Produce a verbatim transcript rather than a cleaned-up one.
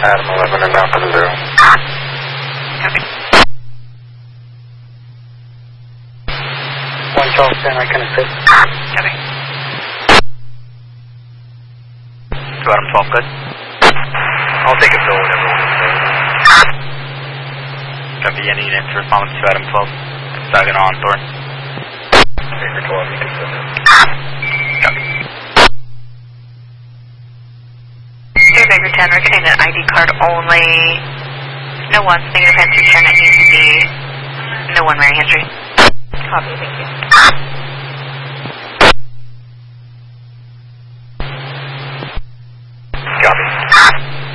Adam eleven and Alpha Zero. Copy. one Charleston, I can assist. Copy. two Adam twelve, good. I'll take a fill whenever one is available. Copy, any unit to respond with two Adam twelve. Sagan on Thorn. Baker twelve, you can assist. Copy. two Baker ten, we're getting an I D card only. No one, negative entry turn, it needs to be no one wearing entry. Copy, thank you. Copy.